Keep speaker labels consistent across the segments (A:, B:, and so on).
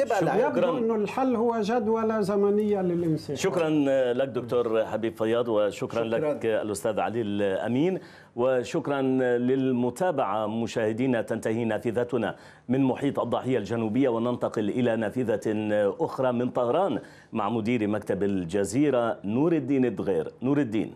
A: يبدو أن الحل هو جدولة زمنية للإنسان.
B: شكرا لك دكتور حبيب فياض، وشكرا لك الأستاذ علي الأمين، وشكرا للمتابعة. مشاهدينا، تنتهي نافذتنا من محيط الضاحية الجنوبية وننتقل إلى نافذة أخرى من طهران مع مدير مكتب الجزيرة نور الدين الدغير. نور الدين.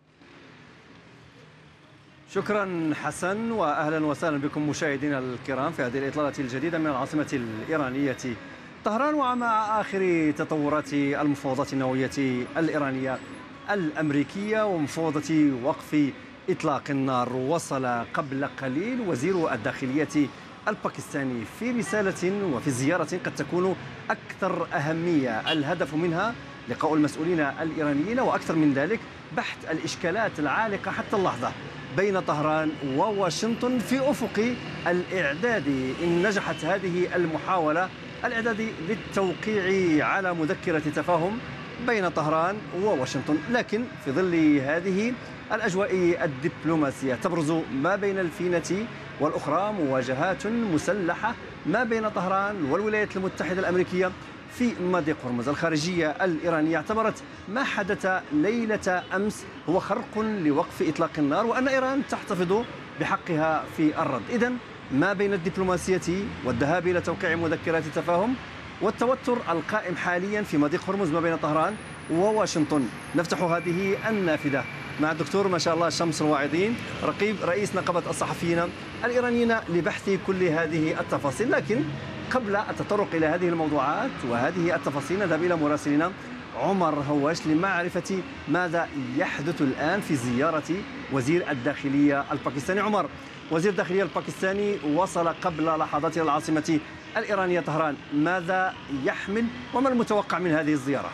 C: شكرا حسن، وأهلا وسهلا بكم مشاهدينا الكرام في هذه الإطلالة الجديدة من العاصمة الإيرانية طهران، ومع آخر تطورات المفاوضات النووية الإيرانية الأمريكية ومفاوضة وقف إطلاق النار. وصل قبل قليل وزير الداخلية الباكستاني في رسالة وفي زيارة قد تكون أكثر أهمية، الهدف منها لقاء المسؤولين الإيرانيين، وأكثر من ذلك بحث الإشكالات العالقة حتى اللحظة بين طهران وواشنطن في أفق الإعداد، إن نجحت هذه المحاولة، الإعداد للتوقيع على مذكرة تفاهم بين طهران وواشنطن. لكن في ظل هذه الأجواء الدبلوماسية تبرز ما بين الفينة والأخرى مواجهات مسلحة ما بين طهران والولايات المتحدة الأمريكية في مضيق هرمز. الخارجية الإيرانية اعتبرت ما حدث ليلة أمس هو خرق لوقف إطلاق النار، وأن إيران تحتفظ بحقها في الرد. إذن ما بين الدبلوماسية والذهاب إلى توقيع مذكرات تفاهم والتوتر القائم حاليا في مضيق هرمز ما بين طهران وواشنطن، نفتح هذه النافذة مع الدكتور ما شاء الله شمس الواعظين، رقيب رئيس نقابة الصحفيين الإيرانيين، لبحث كل هذه التفاصيل. لكن قبل التطرق إلى هذه الموضوعات وهذه التفاصيل نذهب إلى مراسلنا عمر هواش لمعرفة ماذا يحدث الآن في زيارة وزير الداخلية الباكستاني. عمر، وزير الداخلية الباكستاني وصل قبل لحظات إلى العاصمة الإيرانية طهران، ماذا يحمل وما المتوقع من هذه الزيارة؟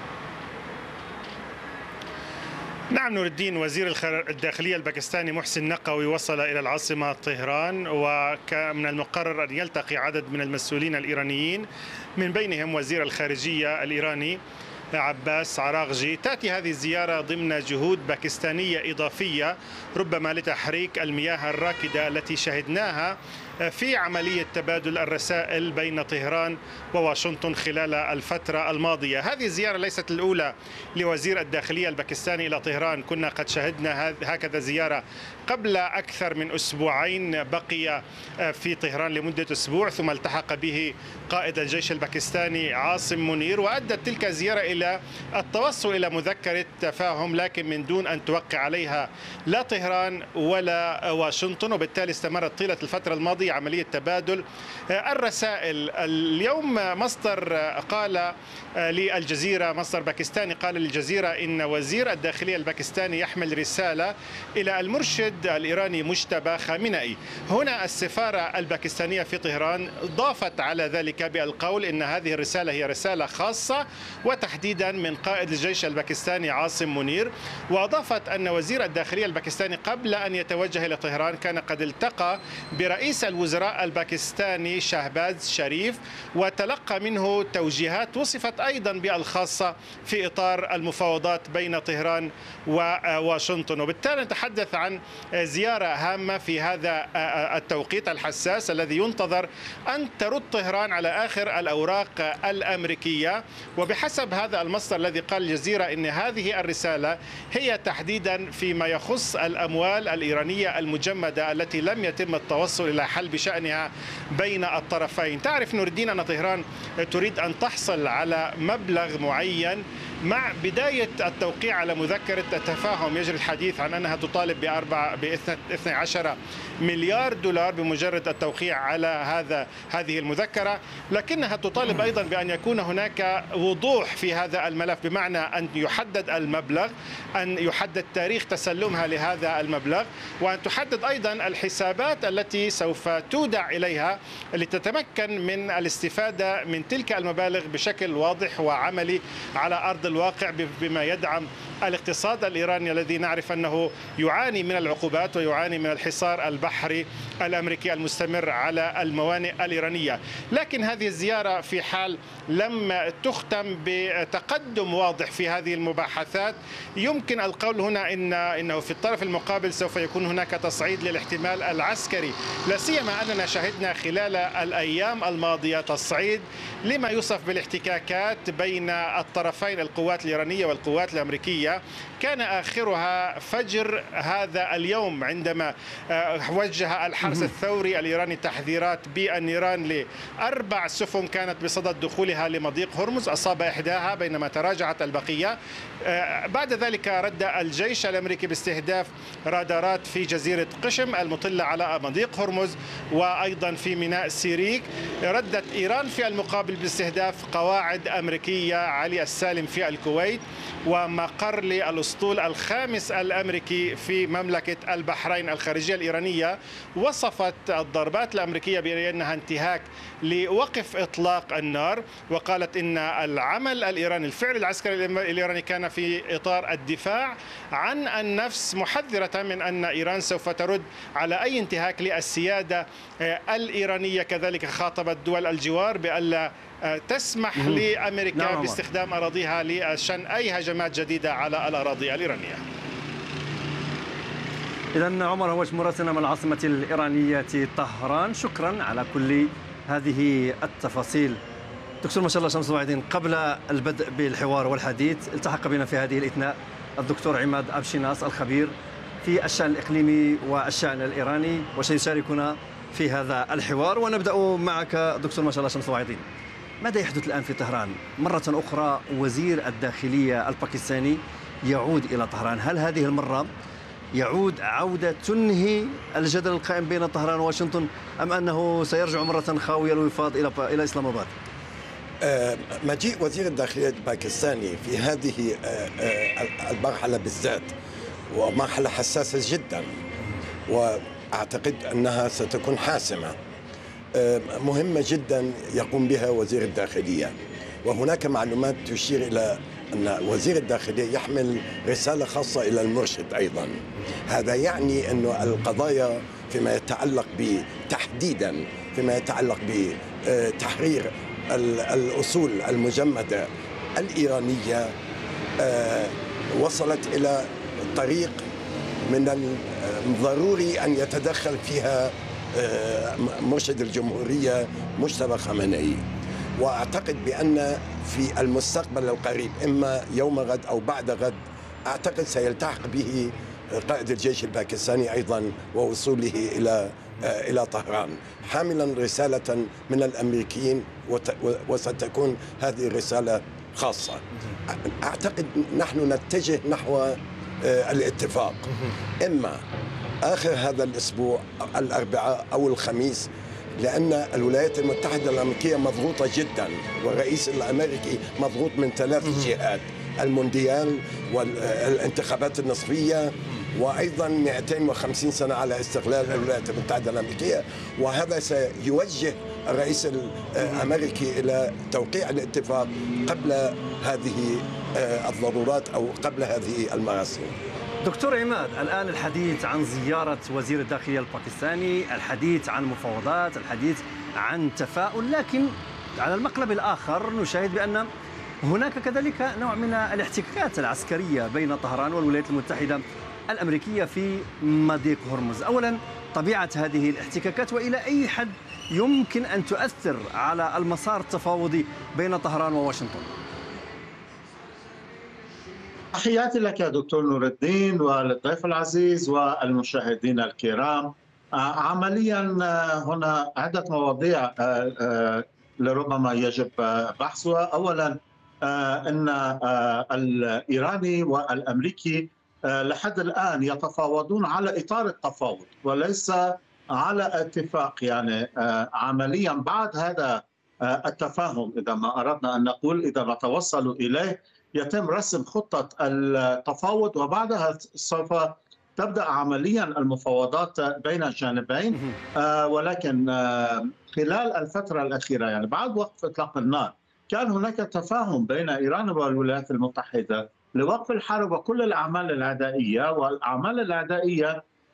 D: نعم نور الدين، وزير الداخلية الباكستاني محسن نقوي وصل إلى العاصمة طهران، ومن المقرر أن يلتقي عدد من المسؤولين الإيرانيين من بينهم وزير الخارجية الإيراني عباس عراغجي. تأتي هذه الزيارة ضمن جهود باكستانية إضافية ربما لتحريك المياه الراكدة التي شهدناها في عملية تبادل الرسائل بين طهران وواشنطن خلال الفترة الماضية. هذه الزيارة ليست الأولى لوزير الداخلية الباكستاني إلى طهران، كنا قد شهدنا هكذا زيارة قبل أكثر من أسبوعين، بقي في طهران لمدة أسبوع ثم التحق به قائد الجيش الباكستاني عاصم منير، وأدت تلك الزيارة إلى التوصل إلى مذكرة تفاهم، لكن من دون أن توقع عليها لا طهران ولا واشنطن، وبالتالي استمرت طيلة الفترة الماضية عملية تبادل الرسائل. اليوم مصدر قال للجزيرة، مصدر باكستاني قال للجزيرة إن وزير الداخلية الباكستاني يحمل رسالة إلى المرشد الإيراني مجتبى خامنئي. هنا السفارة الباكستانية في طهران ضافت على ذلك بالقول إن هذه الرسالة هي رسالة خاصة وتحديدا من قائد الجيش الباكستاني عاصم منير، وأضافت أن وزير الداخلية الباكستاني قبل أن يتوجه إلى طهران كان قد التقى برئيس الوزراء الباكستاني شهباز شريف وتلقى منه توجيهات وصفت أيضا بالخاصة في إطار المفاوضات بين طهران وواشنطن. وبالتالي نتحدث عن زيارة هامة في هذا التوقيت الحساس الذي ينتظر أن ترد طهران على آخر الأوراق الأمريكية. وبحسب هذا المصدر الذي قال الجزيرة إن هذه الرسالة هي تحديدا فيما يخص الأموال الإيرانية المجمدة التي لم يتم التوصل إلى حل بشأنها بين الطرفين. تعرف نور الدين أن طهران تريد أن تحصل على مبلغ معين مع بداية التوقيع على مذكرة التفاهم. يجري الحديث عن أنها تطالب ب 12 مليار دولار بمجرد التوقيع على هذه المذكرة، لكنها تطالب أيضا بأن يكون هناك وضوح في هذا الملف، بمعنى أن يحدد المبلغ، أن يحدد تاريخ تسلمها لهذا المبلغ، وأن تحدد أيضا الحسابات التي سوف تودع إليها لتتمكن من الاستفادة من تلك المبالغ بشكل واضح وعملي على أرض الواقع، بما يدعم الاقتصاد الإيراني الذي نعرف أنه يعاني من العقوبات ويعاني من الحصار البحري الأمريكي المستمر على الموانئ الإيرانية. لكن هذه الزيارة في حال لم تختم بتقدم واضح في هذه المباحثات، يمكن القول هنا إنه في الطرف المقابل سوف يكون هناك تصعيد للاحتمال العسكري، لا سيما أننا شهدنا خلال الأيام الماضية تصعيد لما يوصف بالاحتكاكات بين الطرفين، القوات الإيرانية والقوات الأمريكية. كان آخرها فجر هذا اليوم عندما وجه الحرس الثوري الإيراني تحذيرات بالنيران ل4 سفن كانت بصدد دخولها لمضيق هرمز، أصاب إحداها بينما تراجعت البقية. بعد ذلك رد الجيش الأمريكي باستهداف رادارات في جزيرة قشم المطلة على مضيق هرمز وأيضا في ميناء سيريك. ردت إيران في المقابل باستهداف قواعد أمريكية علي السالم في الكويت ومقر للأسطول الخامس الأمريكي في مملكة البحرين الخارجية الإيرانية. وصفت الضربات الأمريكية بأنها انتهاك لوقف إطلاق النار، وقالت إن العمل الإيراني، الفعل العسكري الإيراني كان في إطار الدفاع عن النفس، محذرة من أن إيران سوف ترد على أي انتهاك للسيادة الإيرانية. كذلك خاطبت دول الجوار بألا تسمح لأمريكا باستخدام أراضيها لشن أي هجمات جديدة على الأراضي الإيرانية.
C: إذن عمر هوش مراسلنا من العاصمة الإيرانية طهران، شكرا على كل هذه التفاصيل. دكتور ما شاء الله شمس الوعدين، قبل البدء بالحوار والحديث التحق بنا في هذه الإثناء الدكتور عماد أبشيناس الخبير في الشأن الإقليمي والشأن الإيراني، وسيشاركنا في هذا الحوار. ونبدأ معك دكتور ما شاء الله شمس الوعدين، ماذا يحدث الآن في طهران؟ مرة أخرى وزير الداخلية الباكستاني يعود إلى طهران، هل هذه المرة يعود عودة تنهي الجدل القائم بين طهران وواشنطن، أم أنه سيرجع مرة خاوية الوفاض إلى إسلام آباد؟
E: مجيء وزير الداخلية الباكستاني في هذه المرحلة بالذات ومرحلة حساسة جدا، وأعتقد أنها ستكون حاسمة، مهمة جدا يقوم بها وزير الداخلية. وهناك معلومات تشير إلى أن وزير الداخلية يحمل رسالة خاصة إلى المرشد أيضا. هذا يعني أن القضايا فيما يتعلق تحديدا فيما يتعلق بتحرير الأصول المجمدة الإيرانية وصلت إلى طريق من الضروري أن يتدخل فيها مرشد الجمهورية مجتبى خامنئي. وأعتقد بأن في المستقبل القريب، إما يوم غد أو بعد غد، أعتقد سيلتحق به قائد الجيش الباكستاني أيضا ووصوله إلى طهران حاملا رسالة من الأمريكيين، وستكون هذه رسالة خاصة. أعتقد نحن نتجه نحو الاتفاق، إما آخر هذا الأسبوع الأربعاء أو الخميس، لأن الولايات المتحدة الأمريكية مضغوطة جدا، والرئيس الأمريكي مضغوط من 3 جهات: المونديال والانتخابات النصفية، وأيضا 250 سنة على استقلال الولايات المتحدة الأمريكية. وهذا سيوجه الرئيس الأمريكي إلى توقيع الاتفاق قبل هذه الضرورات أو قبل هذه المراسم.
C: دكتور عماد، الآن الحديث عن زيارة وزير الداخلية الباكستاني، الحديث عن مفاوضات، الحديث عن تفاؤل، لكن على المقلب الآخر نشاهد بأن هناك كذلك نوع من الاحتكاكات العسكرية بين طهران والولايات المتحدة الأمريكية في مضيق هرمز. أولا، طبيعة هذه الاحتكاكات وإلى أي حد يمكن أن تؤثر على المسار التفاوضي بين طهران وواشنطن؟
F: تحياتي لك يا دكتور نور الدين وللضيف العزيز والمشاهدين الكرام. عمليا هنا عدة مواضيع لربما يجب بحثها. أولا، أن الإيراني والأمريكي لحد الآن يتفاوضون على إطار التفاوض وليس على اتفاق. يعني عمليا بعد هذا التفاهم، إذا ما أردنا أن نقول، إذا نتوصل إليه، يتم رسم خطة التفاوض، وبعدها سوف تبدأ عمليا المفاوضات بين الجانبين. ولكن خلال الفترة الأخيرة، يعني بعد وقف إطلاق النار، كان هناك تفاهم بين إيران والولايات المتحدة لوقف الحرب وكل الأعمال العدائية، والأعمال العدائية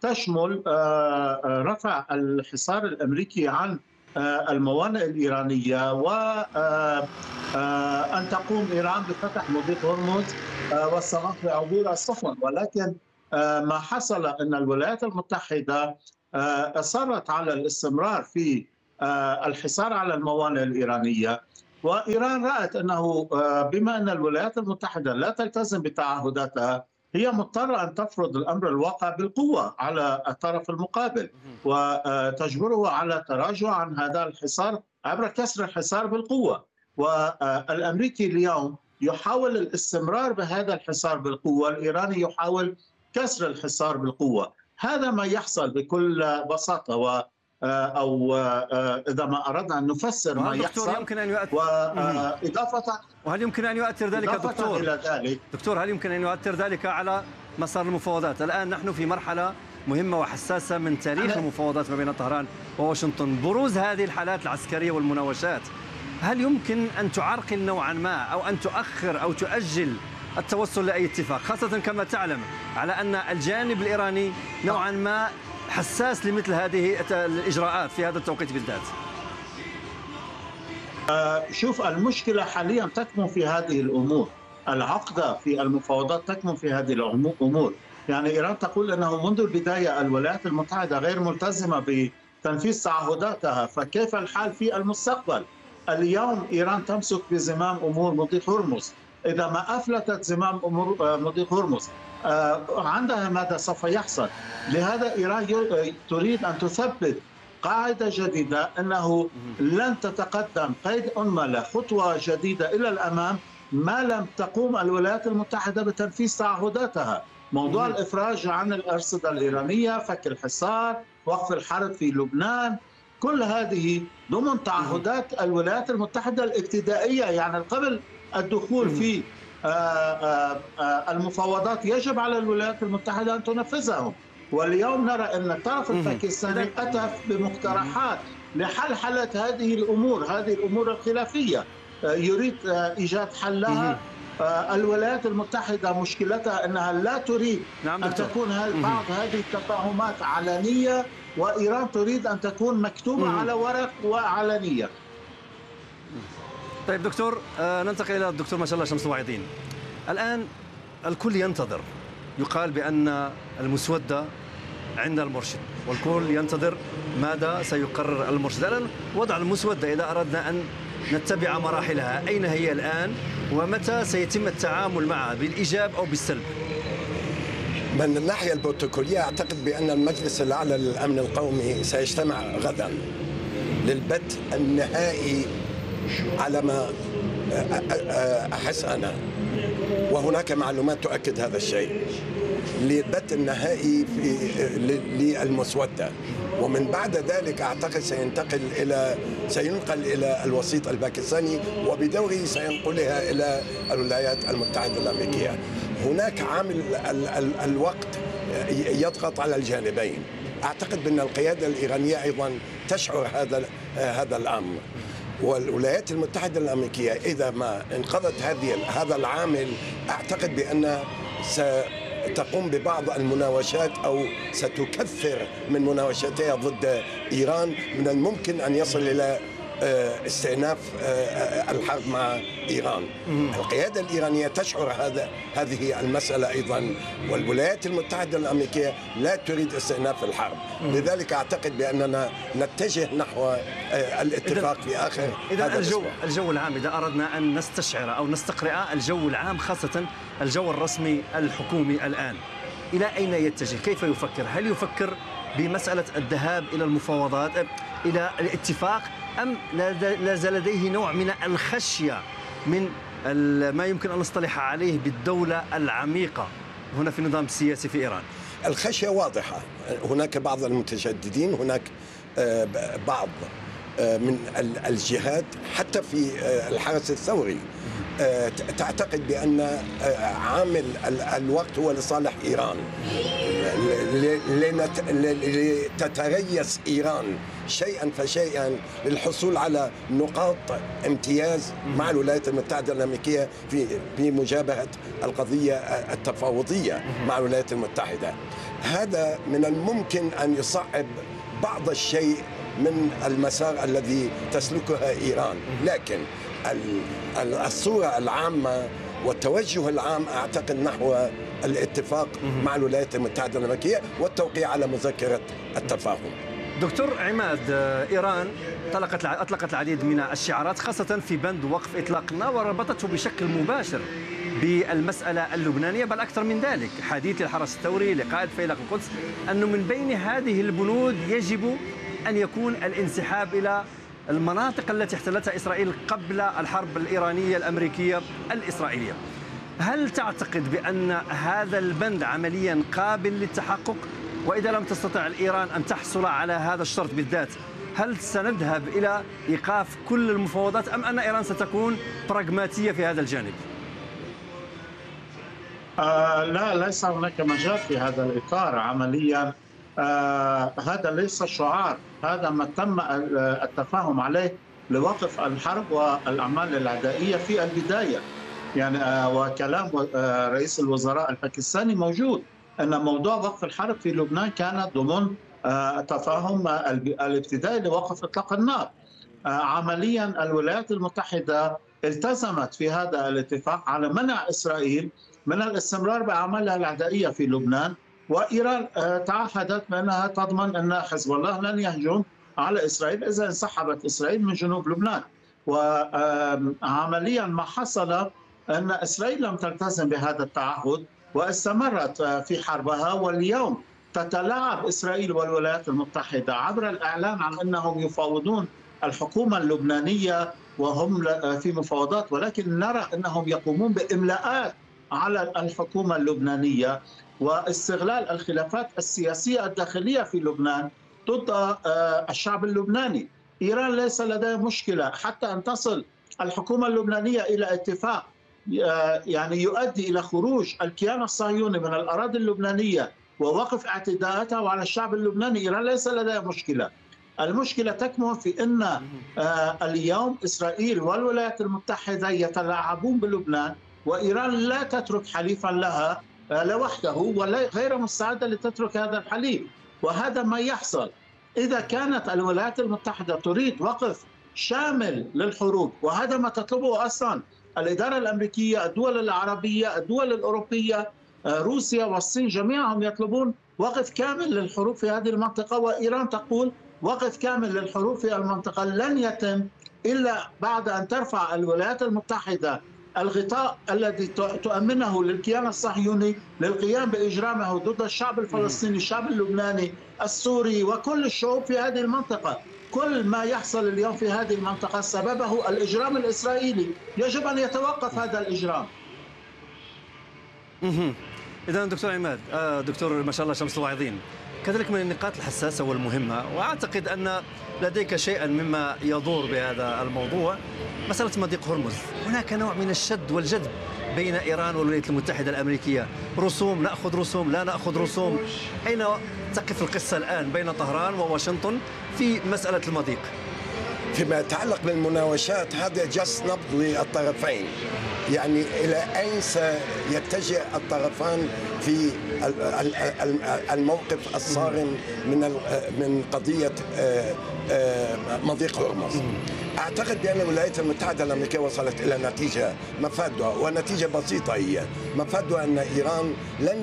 F: تشمل رفع الحصار الأمريكي عن الموانئ الإيرانية، وأن تقوم إيران بفتح مضيق هرمز والسماح بعبور السفن. ولكن ما حصل أن الولايات المتحدة أصرت على الاستمرار في الحصار على الموانئ الإيرانية، وإيران رأت أنه بما أن الولايات المتحدة لا تلتزم بتعهداتها هي مضطرة أن تفرض الأمر الواقع بالقوة على الطرف المقابل وتجبره على التراجع عن هذا الحصار عبر كسر الحصار بالقوة. والأمريكي اليوم يحاول الاستمرار بهذا الحصار بالقوة، الإيراني يحاول كسر الحصار بالقوة. هذا ما يحصل بكل بساطة، أو إذا ما أردنا أن نفسر ما يحصل.
C: يمكن أن يؤثر
F: وهل
C: يمكن أن يؤثر ذلك دكتور هل يمكن أن يؤثر ذلك على مسار المفاوضات؟ الآن نحن في مرحلة مهمة وحساسة من تاريخ المفاوضات ما بين طهران وواشنطن. بروز هذه الحالات العسكرية والمناوشات هل يمكن أن تعرقل نوعا ما أو أن تؤخر أو تؤجل التوصل لأي اتفاق، خاصة كما تعلم على أن الجانب الإيراني نوعا ما حساس لمثل هذه الإجراءات في هذا التوقيت بالذات؟
F: شوف، المشكلة حاليا تكمن في هذه الأمور، العقدة في المفاوضات تكمن في هذه الأمور. يعني إيران تقول أنه منذ البداية الولايات المتحدة غير ملتزمة بتنفيذ تعهداتها، فكيف الحال في المستقبل؟ اليوم إيران تمسك بزمام أمور مضيق هرمز، إذا ما أفلتت زمام أمور مضيق هرمز عندها ماذا سوف يحصل؟ لهذا إيران تريد أن تثبت قاعدة جديدة أنه لن تتقدم قيد أنملة خطوة جديدة إلى الأمام ما لم تقوم الولايات المتحدة بتنفيذ تعهداتها. موضوع الإفراج عن الأرصدة الإيرانية، فك الحصار، وقف الحرب في لبنان، كل هذه ضمن تعهدات الولايات المتحدة الابتدائية. يعني قبل الدخول في المفاوضات يجب على الولايات المتحدة أن تنفذهم. واليوم نرى أن الطرف الباكستاني أتى بمقترحات لحل هذه الأمور الخلافية، يريد إيجاد حلها. الولايات المتحدة مشكلتها أنها لا تريد أن تكون بعض هذه التفاهمات علنية، وإيران تريد أن تكون مكتوبة على ورق وعلنية.
C: طيب دكتور، ننتقل إلى الدكتور ما شاء الله شمس الواعظين. الآن الكل ينتظر، يقال بأن المسودة عند المرشد والكل ينتظر ماذا سيقرر المرشد. الآن وضع المسودة إذا أردنا أن نتبع مراحلها أين هي الآن ومتى سيتم التعامل معها بالإيجاب أو بالسلب؟
E: من الناحية البروتوكولية أعتقد بأن المجلس الأعلى للأمن القومي سيجتمع غدا للبت النهائي على ما أحس أنا، وهناك معلومات تؤكد هذا الشيء، للبت النهائي للمسودة. ومن بعد ذلك أعتقد سينقل إلى الوسيط الباكستاني، وبدوره سينقلها إلى الولايات المتحدة الأمريكية. هناك عامل الوقت يضغط على الجانبين. أعتقد بأن القيادة الإيرانية أيضا تشعر هذا الأمر، والولايات المتحدة الأمريكية إذا ما انقضت هذا العامل أعتقد بأن ستقوم ببعض المناوشات أو ستكثر من مناوشاتها ضد إيران. من الممكن أن يصل إلى استئناف الحرب مع إيران. القيادة الإيرانية تشعر هذه المسألة أيضا، والولايات المتحدة الأمريكية لا تريد استئناف الحرب. لذلك أعتقد بأننا نتجه نحو الاتفاق في آخر هذا الأسبوع.
C: الجو العام إذا أردنا أن نستشعر أو نستقرأ الجو العام، خاصة الجو الرسمي الحكومي الآن، إلى أين يتجه؟ كيف يفكر؟ هل يفكر بمسألة الذهاب إلى المفاوضات إلى الاتفاق، أم لا زال لديه نوع من الخشية من ما يمكن أن نصطلح عليه بالدولة العميقة هنا في النظام السياسي في إيران؟
E: الخشية واضحة. هناك بعض المتشددين، هناك بعض من الجهات حتى في الحرس الثوري تعتقد بأن عامل الوقت هو لصالح إيران، لتتريث إيران شيئا فشيئا للحصول على نقاط امتياز مع الولايات المتحدة الأمريكية في مجابهة القضية التفاوضية مع الولايات المتحدة. هذا من الممكن أن يصعب بعض الشيء من المسار الذي تسلكها إيران، لكن الصورة العامة والتوجه العام أعتقد نحو الاتفاق مع الولايات المتحدة الأمريكية والتوقيع على مذكرة التفاهم.
C: دكتور عماد، إيران أطلقت العديد من الشعارات خاصة في بند وقف إطلاق النار، وربطته بشكل مباشر بالمسألة اللبنانية، بل أكثر من ذلك. حديث الحرس الثوري لقائد فيلق القدس أنه من بين هذه البنود يجب أن يكون الانسحاب إلى المناطق التي احتلتها إسرائيل قبل الحرب الإيرانية الأمريكية الإسرائيلية. هل تعتقد بأن هذا البند عمليا قابل للتحقق؟ وإذا لم تستطع إيران أن تحصل على هذا الشرط بالذات، هل سنذهب إلى إيقاف كل المفاوضات أم أن إيران ستكون براغماتية في هذا الجانب؟
F: لا، ليس هناك مجال في هذا الإطار عمليا. هذا ليس شعار، هذا ما تم التفاهم عليه لوقف الحرب والأعمال العدائية في البداية. يعني وكلام رئيس الوزراء الباكستاني موجود أن موضوع وقف الحرب في لبنان كان ضمن تفاهم الابتدائي لوقف إطلاق النار. عمليا الولايات المتحدة التزمت في هذا الاتفاق على منع إسرائيل من الاستمرار بأعمالها العدائية في لبنان، وإيران تعهدت بأنها تضمن أن حزب الله لن يهجم على إسرائيل إذا انسحبت إسرائيل من جنوب لبنان. وعمليا ما حصل أن إسرائيل لم تلتزم بهذا التعهد واستمرت في حربها، واليوم تتلاعب إسرائيل والولايات المتحدة عبر الإعلان عن أنهم يفاوضون الحكومة اللبنانية وهم في مفاوضات، ولكن نرى أنهم يقومون بإملاءات على الحكومة اللبنانية واستغلال الخلافات السياسية الداخلية في لبنان ضد الشعب اللبناني. إيران ليس لديها مشكلة حتى أن تصل الحكومة اللبنانية إلى اتفاق يعني يؤدي إلى خروج الكيان الصهيوني من الأراضي اللبنانية ووقف اعتداءاتها على الشعب اللبناني. إيران ليس لديها مشكلة. المشكلة تكمن في أن اليوم إسرائيل والولايات المتحدة يتلاعبون بلبنان، وإيران لا تترك حليفا لها لوحده ولا غير مستعدة لتترك هذا الحليف. وهذا ما يحصل إذا كانت الولايات المتحدة تريد وقف شامل للحروب، وهذا ما تطلبه أصلا الإدارة الأمريكية، الدول العربية، الدول الأوروبية، روسيا والصين، جميعهم يطلبون وقف كامل للحروب في هذه المنطقة. وإيران تقول وقف كامل للحروب في المنطقة لن يتم إلا بعد أن ترفع الولايات المتحدة الغطاء الذي تؤمنه للكيان الصهيوني للقيام بإجرامه ضد الشعب الفلسطيني، الشعب اللبناني، السوري، وكل الشعوب في هذه المنطقة. كل ما يحصل اليوم في هذه المنطقة سببه الإجرام الإسرائيلي، يجب أن يتوقف هذا الإجرام.
C: إذن دكتور عماد، دكتور ما شاء الله شمس الواعظين، كذلك من النقاط الحساسة والمهمة، وأعتقد أن لديك شيئا مما يدور بهذا الموضوع، مسألة مضيق هرمز. هناك نوع من الشد والجذب بين إيران والولايات المتحدة الأمريكية، رسوم، نأخذ رسوم، لا نأخذ رسوم. أين تقف القصة الآن بين طهران وواشنطن في مسألة المضيق؟
E: فيما يتعلق بالمناوشات هذا جس نبض للطرفين، يعني إلى أين سيتجه الطرفان في الموقف الصارم من قضية مضيق هرمز. أعتقد بأن الولايات المتحدة الأمريكية وصلت إلى نتيجة مفادها، ونتيجة بسيطة هي مفادها أن إيران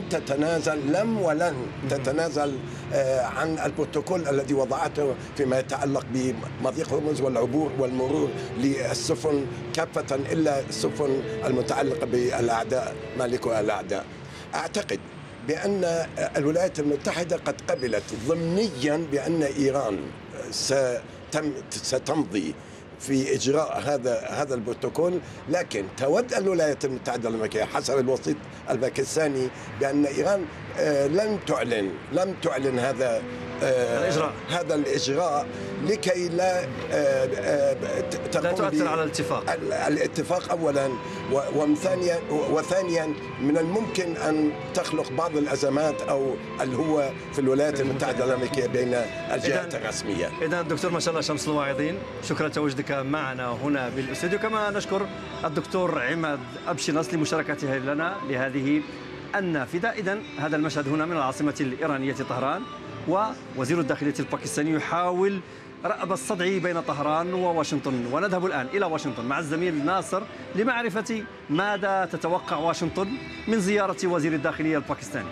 E: لن تتنازل عن البروتوكول الذي وضعته فيما يتعلق بمضيق هرمز والعبور والمرور للسفن كافة إلا السفن المتعلقة بالأعداء مالكها الأعداء. أعتقد بأن الولايات المتحدة قد قبلت ضمنيا بأن إيران ستمضي في إجراء هذا البروتوكول، لكن تود الولايات المتحدة الأمريكية حسب الوسيط الباكستاني بأن إيران لم تعلن هذا الإجراء لكي لا
C: تؤثر على
E: الاتفاق أولا، وثانيا من الممكن أن تخلق بعض الأزمات أو الهوة في الولايات المتحدة الأمريكية بين الجهات الرسمية.
C: إذن دكتور ما شاء الله شمس الواعظين، شكرا لتواجدك معنا هنا بالاستوديو، كما نشكر الدكتور عماد أبشناس لمشاركته لنا لهذه النافذة. إذن هذا المشهد هنا من العاصمة الإيرانية طهران، ووزير الداخلية الباكستاني يحاول رأب الصدع بين طهران وواشنطن. ونذهب الآن إلى واشنطن مع الزميل ناصر لمعرفة ماذا تتوقع واشنطن من زيارة وزير الداخلية الباكستاني.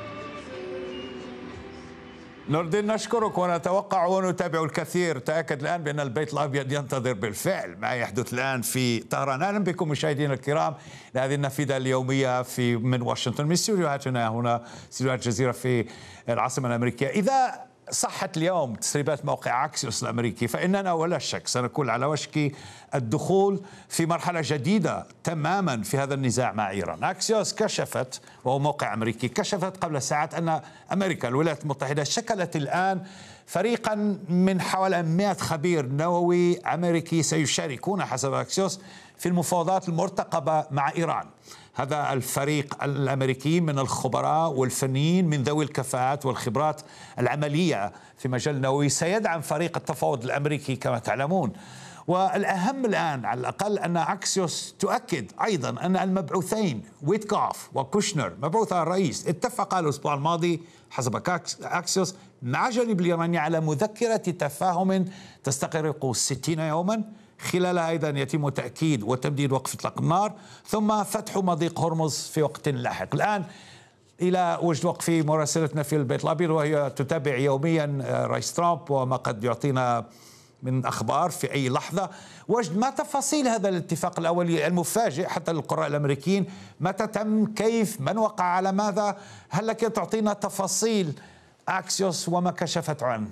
G: نور الدين، نشكرك ونتوقع ونتابع الكثير. تأكد الآن بأن البيت الأبيض ينتظر بالفعل ما يحدث الآن في طهران. أهلا بكم مشاهدينا الكرام لهذه النافذة اليومية من واشنطن، من استديوهاتنا هنا استديوهات الجزيرة في العاصمة الأمريكية. إذا صحت اليوم تسريبات موقع أكسيوس الأمريكي فإننا ولا شك سنكون على وشك الدخول في مرحلة جديدة تماما في هذا النزاع مع إيران. أكسيوس كشفت، وهو موقع أمريكي، كشفت قبل ساعات أن أمريكا الولايات المتحدة شكلت الآن فريقا من حوالي 100 خبير نووي أمريكي سيشاركون حسب أكسيوس في المفاوضات المرتقبة مع إيران. هذا الفريق الأمريكي من الخبراء والفنيين من ذوي الكفاءات والخبرات العملية في مجال النووي سيدعم فريق التفاوض الأمريكي كما تعلمون. والأهم الآن على الأقل أن أكسيوس تؤكد أيضا أن المبعوثين ويتكوف وكوشنر مبعوث الرئيس اتفقا الأسبوع الماضي حسب أكسيوس مع جانب الإيراني على مذكرة تفاهم تستغرق 60 يوما، خلالها أيضا يتم تأكيد وتمديد وقف إطلاق النار ثم فتح مضيق هرمز في وقت لاحق. الآن إلى وجد وقف مراسلتنا في البيت الأبيض وهي تتابع يوميا رئيس ترامب وما قد يعطينا من أخبار في أي لحظة. وجد ما تفاصيل هذا الاتفاق الأولي المفاجئ حتى للقراء الأمريكيين؟ متى تم؟ كيف؟ من وقع على ماذا؟ هل لك تعطينا تفاصيل أكسيوس وما كشفت عنه؟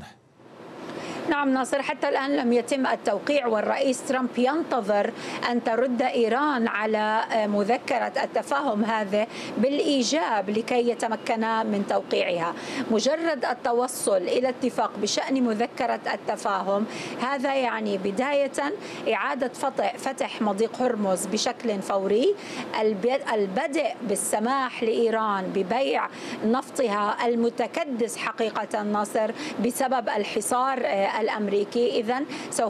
H: نعم ناصر، حتى الآن لم يتم التوقيع، والرئيس ترامب ينتظر أن ترد إيران على مذكرة التفاهم هذا بالإيجاب لكي يتمكن من توقيعها. مجرد التوصل إلى اتفاق بشأن مذكرة التفاهم هذا يعني بداية إعادة فتح مضيق هرمز بشكل فوري، البدء بالسماح لإيران ببيع نفطها المتكدس حقيقة ناصر بسبب الحصار الأمريكي. إذن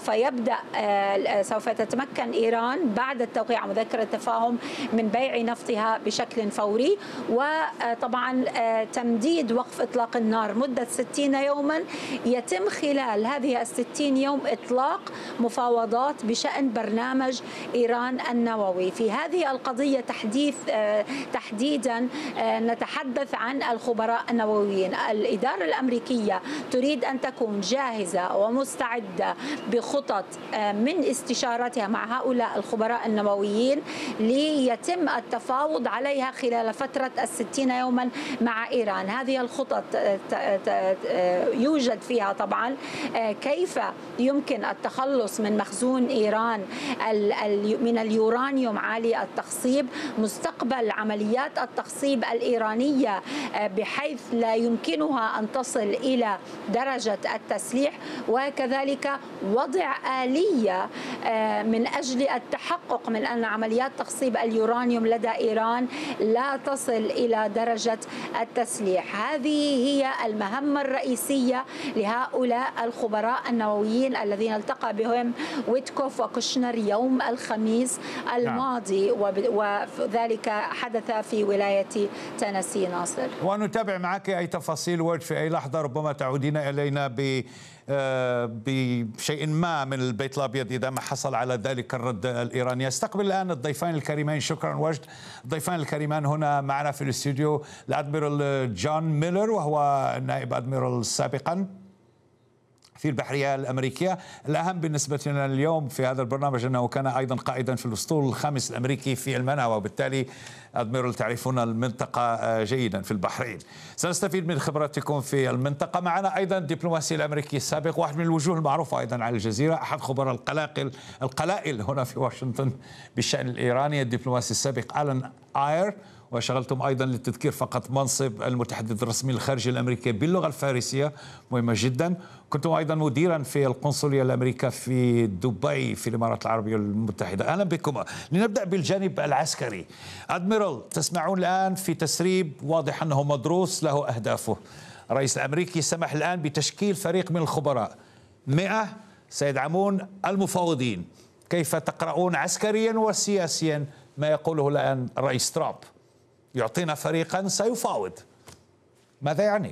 H: سوف تتمكن إيران بعد التوقيع مذكرة التفاهم من بيع نفطها بشكل فوري، وطبعا تمديد وقف إطلاق النار مدة 60 يوما. يتم خلال هذه 60 يوم إطلاق مفاوضات بشأن برنامج إيران النووي. في هذه القضية تحديدا نتحدث عن الخبراء النوويين. الإدارة الأمريكية تريد أن تكون جاهزة ومستعدة بخطط من استشارتها مع هؤلاء الخبراء النوويين ليتم التفاوض عليها خلال فترة 60 يوما مع إيران. هذه الخطط يوجد فيها طبعا كيف يمكن التخلص من مخزون إيران من اليورانيوم عالي التخصيب، مستقبل عمليات التخصيب الإيرانية بحيث لا يمكنها أن تصل إلى درجة التسليح، وكذلك وضع آلية من أجل التحقق من أن عمليات تخصيب اليورانيوم لدى إيران لا تصل إلى درجة التسليح. هذه هي المهمة الرئيسية لهؤلاء الخبراء النوويين الذين التقى بهم ويتكوف وكوشنر يوم الخميس الماضي، وذلك حدث في ولاية تينيسي ناصر.
G: ونتابع معك أي تفاصيل وجد في أي لحظة، ربما تعودين إلينا بشيء ما من البيت الأبيض إذا ما حصل على ذلك الرد الإيراني. استقبل الآن الضيفين الكريمين. شكرا وجد. الضيفان الكريمان هنا معنا في الاستوديو الأدميرال جون ميلر وهو نائب أدميرال سابقا في البحرية الأمريكية. الأهم بالنسبة لنا اليوم في هذا البرنامج أنه كان أيضا قائدا في الأسطول الخامس الأمريكي في المنوى، وبالتالي أدميرال تعرفون المنطقة جيدا في البحرين. سنستفيد من خبرتكم في المنطقة. معنا أيضا الدبلوماسي الأمريكي السابق، واحد من الوجوه المعروفة أيضا على الجزيرة، أحد خبراء القلائل هنا في واشنطن بالشأن الإيراني، الدبلوماسي السابق آلان آير، وشغلتم أيضا للتذكير فقط منصب المتحدث الرسمي للخارجية الأمريكية باللغة الفارسية، مهمة جدا. كنتم أيضا مديرا في القنصلية الأمريكية في دبي في الإمارات العربية المتحدة. أهلا بكم. لنبدأ بالجانب العسكري. أدميرال، تسمعون الآن في تسريب واضح أنه مدروس له أهدافه. الرئيس الأمريكي سمح الآن بتشكيل فريق من الخبراء 100 سيدعمون المفاوضين. كيف تقرؤون عسكريا وسياسيا ما يقوله الآن الرئيس ترامب؟ يعطينا فريقا سيفاوض. ماذا يعني؟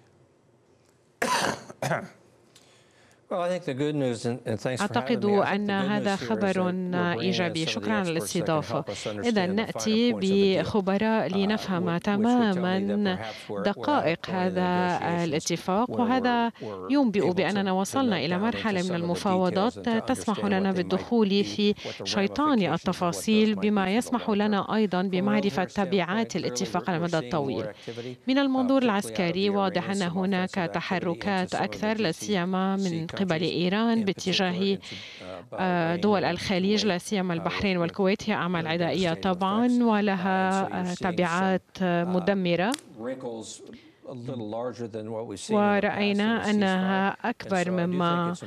I: أعتقد أن هذا خبر إيجابي. شكرا على الاستضافة. إذا نأتي بخبراء لنفهم تماما دقائق هذا الاتفاق، وهذا ينبئ بأننا وصلنا إلى مرحلة من المفاوضات تسمح لنا بالدخول في شيطان التفاصيل، بما يسمح لنا أيضا بمعرفة تبعات الاتفاق على المدى الطويل. من المنظور العسكري واضح أن هناك تحركات أكثر، لا سيما من قبل إيران باتجاه دول الخليج، لا سيما البحرين والكويت. هي أعمال عدائية طبعا ولها تبعات مدمرة، ورأينا أنها أكبر مما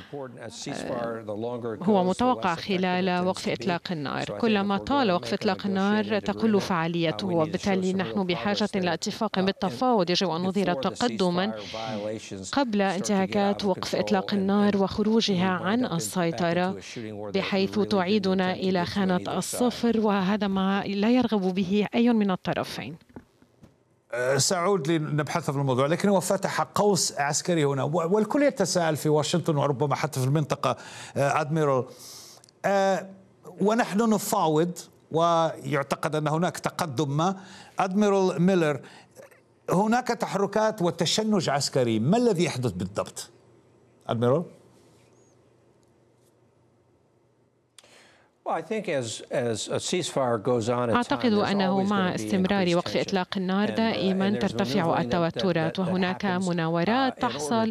I: هو متوقع خلال وقف إطلاق النار. كلما طال وقف إطلاق النار تقل فعاليته، وبالتالي نحن بحاجة إلى اتفاق بالتفاوض. يجب أن نظهر تقدما قبل انتهاكات وقف إطلاق النار وخروجها عن السيطرة، بحيث تعيدنا إلى خانة الصفر، وهذا ما لا يرغب به أي من الطرفين.
G: سأعود لنبحث في الموضوع، لكن هو فتح قوس عسكري هنا، والكل يتساءل في واشنطن وربما حتى في المنطقة أدميرال، ونحن نفاوض ويعتقد أن هناك تقدم ما. أدميرال ميلر، هناك تحركات وتشنج عسكري، ما الذي يحدث بالضبط؟ أدميرال؟
I: أعتقد أنه مع استمرار وقف إطلاق النار دائما ترتفع التوترات، وهناك مناورات تحصل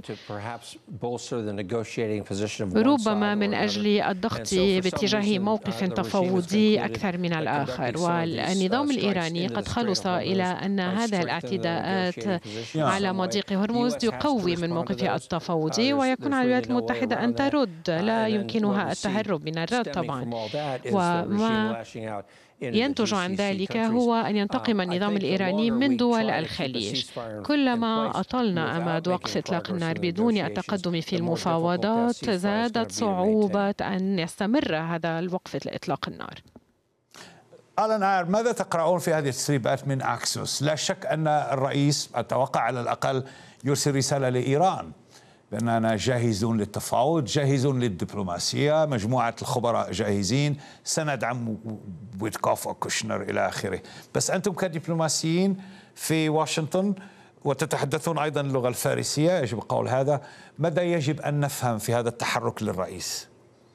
I: ربما من أجل الضغط باتجاه موقف تفاوضي أكثر من الآخر. والنظام الإيراني قد خلص إلى أن هذه الاعتداءات على مضيق هرمز يقوي من موقفها التفاوضي، ويكون على الولايات المتحدة أن ترد، لا يمكنها التهرب من الرد طبعا. وما ينتج عن ذلك هو أن ينتقم النظام الإيراني من دول الخليج. كلما أطلنا أمد وقف إطلاق النار بدون التقدم في المفاوضات زادت صعوبة أن يستمر هذا الوقف إطلاق النار.
G: ألان آير، ماذا تقرأون في هذه التسريبات من أكسوس؟ لا شك أن الرئيس أتوقع على الأقل يرسل رسالة لإيران بأننا جاهزون للتفاوض، جاهزون للدبلوماسية، مجموعة الخبراء جاهزين، سندعم ويتكوف وكوشنر إلى آخره. بس أنتم كدبلوماسيين في واشنطن وتتحدثون أيضا اللغة الفارسية، يجب قول هذا، ماذا يجب أن نفهم في هذا التحرك للرئيس؟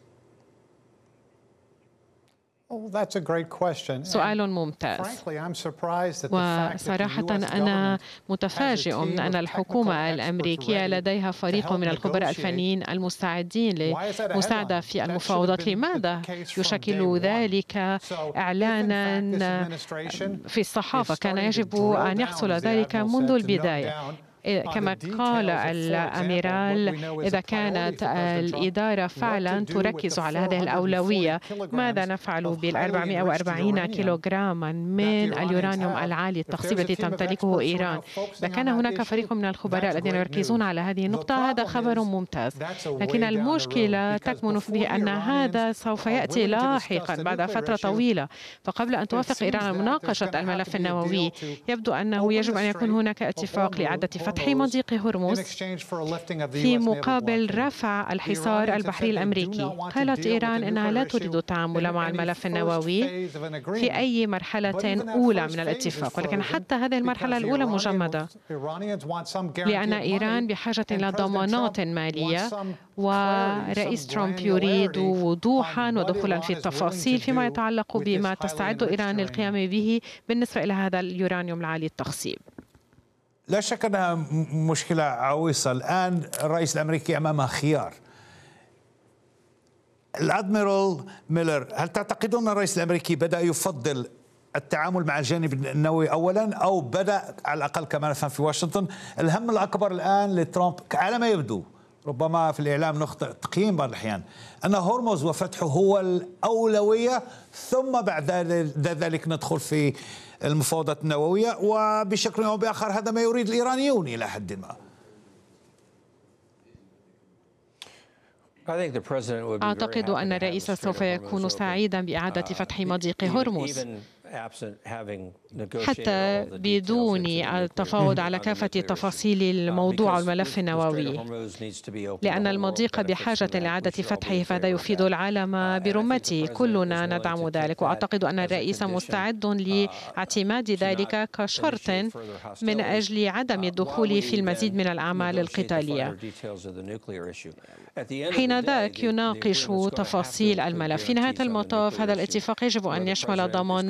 I: سؤال ممتاز، وصراحة أنا متفاجئ من أن الحكومة الأمريكية لديها فريق من الخبراء الفنيين المستعدين للمساعدة في المفاوضات. لماذا يشكل ذلك إعلانا في الصحافة؟ كان يجب أن يحصل ذلك منذ البداية. كما قال الأميرال، إذا كانت الإدارة فعلا تركز على هذه الأولوية، ماذا نفعل بال440 كيلوغراما من اليورانيوم العالي التخصيب التي تمتلكه إيران؟ إذا كان هناك فريق من الخبراء الذين يركزون على هذه النقطة هذا خبر ممتاز، لكن المشكلة تكمن في أن هذا سوف يأتي لاحقا بعد فترة طويلة. فقبل أن توافق إيران على مناقشة الملف النووي يبدو أنه يجب أن يكون هناك اتفاق لإعادة فتح مضيق هرمز في مقابل رفع الحصار البحري الأمريكي. قالت إيران أنها لا تريد التعامل مع الملف النووي في أي مرحلة أولى من الاتفاق، ولكن حتى هذه المرحلة الأولى مجمدة، لأن إيران بحاجة إلى ضمانات مالية، ورئيس ترامب يريد وضوحا ودخولا في التفاصيل فيما يتعلق بما تستعد إيران للقيام به بالنسبة إلى هذا اليورانيوم العالي التخصيب.
G: لا شك أنها مشكلة عويصة. الآن الرئيس الأمريكي أمامه خيار. الأدميرال ميلر، هل تعتقدون أن الرئيس الأمريكي بدأ يفضل التعامل مع الجانب النووي أولا، أو بدأ على الأقل كما نفهم في واشنطن الهم الأكبر الآن لترامب على ما يبدو، ربما في الإعلام نخطئ تقييم بعض الأحيان، أن هرمز وفتحه هو الأولوية، ثم بعد ذلك ندخل في المفاوضات النووية، وبشكل أو بآخر هذا ما يريد الإيرانيون إلى حد ما.
I: أعتقد أن الرئيس سوف يكون سعيدا بإعادة فتح مضيق هرمز، حتى بدون التفاوض على كافة تفاصيل الموضوع والملف النووي، لأن المضيق بحاجة لإعادة فتحه، فهذا يفيد العالم برمته. كلنا ندعم ذلك، وأعتقد أن الرئيس مستعد لاعتماد ذلك كشرط من أجل عدم الدخول في المزيد من الأعمال القتالية. حين ذاك يناقش تفاصيل الملف. في نهاية المطاف هذا الاتفاق يجب أن يشمل ضمان